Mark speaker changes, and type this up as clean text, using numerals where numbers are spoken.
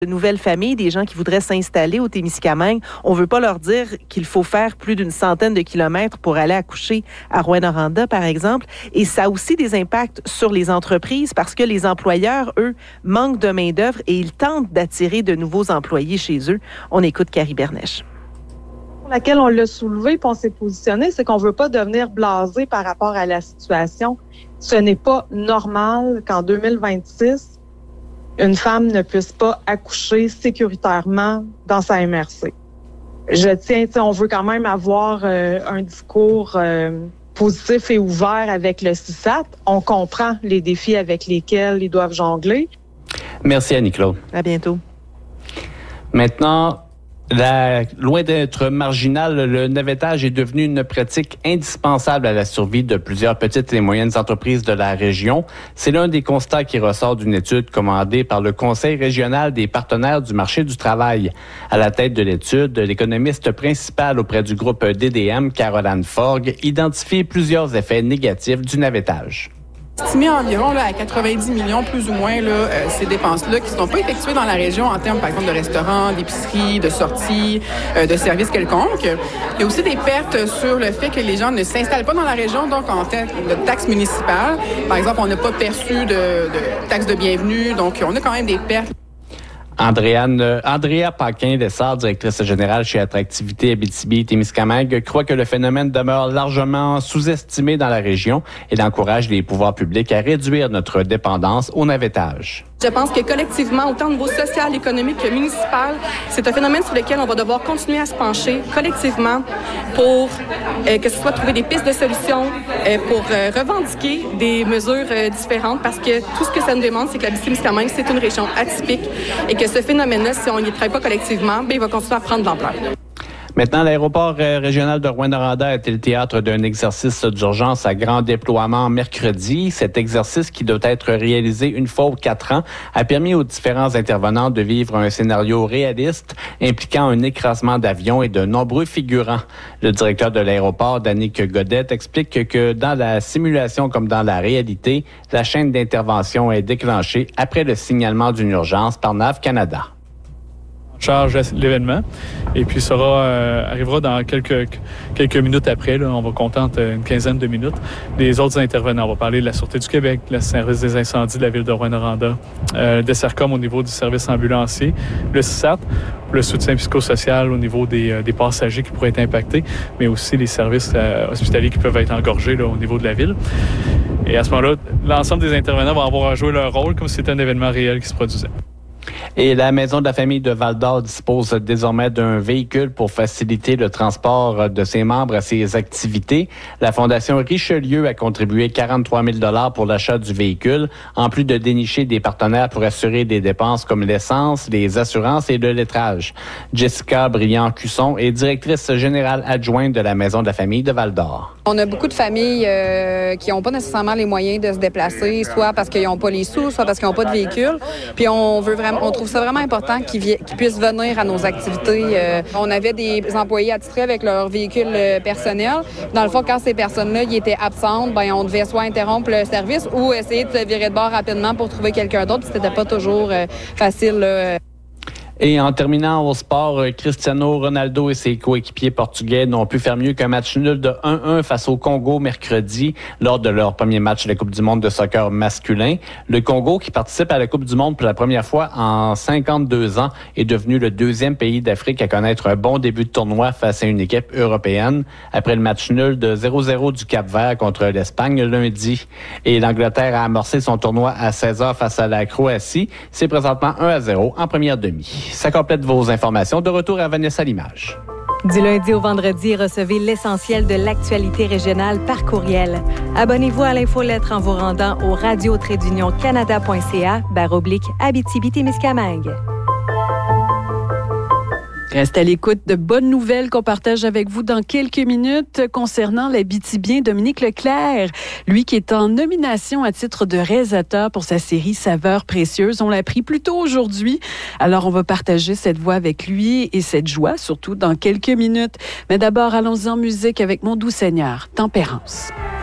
Speaker 1: de nouvelles familles, des gens qui voudraient s'installer au Témiscamingue. On veut pas leur dire qu'il faut faire plus d'une centaine de kilomètres pour aller accoucher à Rouyn-Noranda, par exemple. Et ça a aussi des impacts sur les entreprises parce que les employeurs, eux, manquent de main-d'œuvre et ils tentent d'attirer de nouveaux employés chez eux. On écoute Carrie Bernèche.
Speaker 2: Pour laquelle on l'a soulevé et on s'est positionné, c'est qu'on veut pas devenir blasé par rapport à la situation. Ce n'est pas normal qu'en 2026, une femme ne puisse pas accoucher sécuritairement dans sa MRC. On veut quand même avoir un discours positif et ouvert avec le CISAT. On comprend les défis avec lesquels ils doivent jongler.
Speaker 3: Merci Annie-Claude.
Speaker 1: À bientôt.
Speaker 3: Maintenant, loin d'être marginal, le navettage est devenu une pratique indispensable à la survie de plusieurs petites et moyennes entreprises de la région. C'est l'un des constats qui ressort d'une étude commandée par le Conseil régional des partenaires du marché du travail. À la tête de l'étude, l'économiste principal auprès du groupe DDM, Caroline Forgue, identifie plusieurs effets négatifs du navettage.
Speaker 4: Estimé environ à 90 millions, plus ou moins, ces dépenses-là qui ne sont pas effectuées dans la région en termes, par exemple, de restaurants, d'épiceries, de sorties, de services quelconques. Il y a aussi des pertes sur le fait que les gens ne s'installent pas dans la région, donc en termes de taxes municipales. Par exemple, on n'a pas perçu de taxes de bienvenue, donc on a quand même des pertes.
Speaker 3: Andrea Paquin-Lessard, directrice générale chez Attractivité Abitibi-Témiscamingue, croit que le phénomène demeure largement sous-estimé dans la région et encourage les pouvoirs publics à réduire notre dépendance au navettage.
Speaker 5: Je pense que collectivement, autant au niveau social, économique que municipal, c'est un phénomène sur lequel on va devoir continuer à se pencher collectivement pour que ce soit trouver des pistes de solutions, pour revendiquer des mesures différentes, parce que tout ce que ça nous demande, c'est que l'Abitibi-Témiscamingue, c'est une région atypique et que ce phénomène-là, si on n'y travaille pas collectivement, il va continuer à prendre de l'ampleur.
Speaker 3: Maintenant, l'aéroport régional de Rouyn-Noranda a été le théâtre d'un exercice d'urgence à grand déploiement mercredi. Cet exercice, qui doit être réalisé une fois aux 4 ans, a permis aux différents intervenants de vivre un scénario réaliste impliquant un écrasement d'avions et de nombreux figurants. Le directeur de l'aéroport, Danick Godette, explique que dans la simulation comme dans la réalité, la chaîne d'intervention est déclenchée après le signalement d'une urgence par NAV Canada.
Speaker 6: Charge l'événement et puis arrivera dans quelques minutes après. Là, on va compter une quinzaine de minutes. Les autres intervenants, on va parler de la Sûreté du Québec, le service des incendies de la ville de Rouyn-Noranda, le Sercom au niveau du service ambulancier, le CISAT, le soutien psychosocial au niveau des passagers qui pourraient être impactés, mais aussi les services hospitaliers qui peuvent être engorgés là, au niveau de la ville. Et à ce moment-là, l'ensemble des intervenants vont avoir à jouer leur rôle comme si c'était un événement réel qui se produisait.
Speaker 3: Et la Maison de la famille de Val-d'Or dispose désormais d'un véhicule pour faciliter le transport de ses membres à ses activités. La Fondation Richelieu a contribué 43 000 $ pour l'achat du véhicule, en plus de dénicher des partenaires pour assurer des dépenses comme l'essence, les assurances et le lettrage. Jessica Briand-Cusson est directrice générale adjointe de la Maison de la famille de Val-d'Or.
Speaker 7: On a beaucoup de familles qui n'ont pas nécessairement les moyens de se déplacer, soit parce qu'ils n'ont pas les sous, soit parce qu'ils n'ont pas de véhicule. Puis on trouve ça vraiment important qu'ils puissent venir à nos activités. On avait des employés attitrés avec leur véhicule personnel. Dans le fond, quand ces personnes-là étaient absentes, on devait soit interrompre le service ou essayer de se virer de bord rapidement pour trouver quelqu'un d'autre. C'était pas toujours facile, là.
Speaker 3: Et en terminant au sport, Cristiano Ronaldo et ses coéquipiers portugais n'ont pu faire mieux qu'un match nul de 1-1 face au Congo mercredi lors de leur premier match de la Coupe du monde de soccer masculin. Le Congo, qui participe à la Coupe du monde pour la première fois en 52 ans, est devenu le deuxième pays d'Afrique à connaître un bon début de tournoi face à une équipe européenne après le match nul de 0-0 du Cap-Vert contre l'Espagne lundi. Et l'Angleterre a amorcé son tournoi à 16h face à la Croatie. C'est présentement 1-0 en première demi. Ça complète vos informations. De retour à Vanessa Limage.
Speaker 8: Du lundi au vendredi, recevez l'essentiel de l'actualité régionale par courriel. Abonnez-vous à l'infolettre en vous rendant au radio-canada.ca/Abitibi-Témiscamingue.
Speaker 9: Reste à l'écoute de bonnes nouvelles qu'on partage avec vous dans quelques minutes concernant l'Abitibien Dominique Leclerc. Lui qui est en nomination à titre de réalisateur pour sa série Saveurs précieuses. On l'a appris plus tôt aujourd'hui. Alors, on va partager cette voix avec lui et cette joie, surtout dans quelques minutes. Mais d'abord, allons-y en musique avec Mon doux Seigneur, Tempérance.